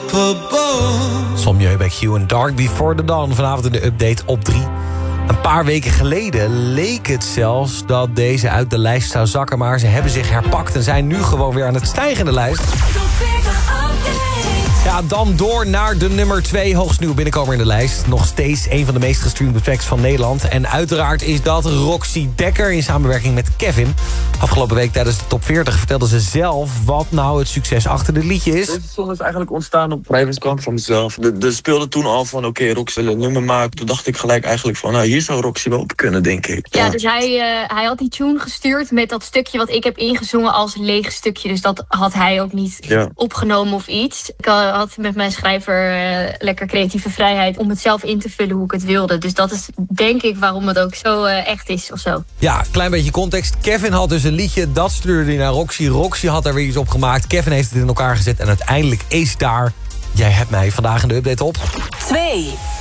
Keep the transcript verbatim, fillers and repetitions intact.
Som Jeubek, Hugh en Dark Before the Dawn. Vanavond in de update op drie. Een paar weken geleden leek het zelfs dat deze uit de lijst zou zakken, maar ze hebben zich herpakt en zijn nu gewoon weer aan het stijgen in de lijst. Ja, dan door naar de nummer twee, hoogst nieuw binnenkomer in de lijst. Nog steeds een van de meest gestreamde tracks van Nederland. En uiteraard is dat Roxy Dekker in samenwerking met Kevin. Afgelopen week tijdens de top veertig vertelde ze zelf wat nou het succes achter dit liedje is. Deze song is eigenlijk ontstaan op privatekant van mezelf. De, de speelde toen al van oké, okay, Roxy wil een nummer maken. Toen dacht ik gelijk eigenlijk van nou, hier zou Roxy wel op kunnen, denk ik. Ja, ja dus hij, uh, hij had die tune gestuurd met dat stukje wat ik heb ingezongen als leeg stukje. Dus dat had hij ook niet ja. opgenomen of iets. Ik had met mijn schrijver uh, lekker creatieve vrijheid om het zelf in te vullen hoe ik het wilde. Dus dat is denk ik waarom het ook zo uh, echt is of zo. Ja, klein beetje context. Kevin had dus een liedje, dat stuurde hij naar Roxy. Roxy had daar weer iets op gemaakt. Kevin heeft het in elkaar gezet en uiteindelijk is daar Jij hebt mij vandaag in de update op twee.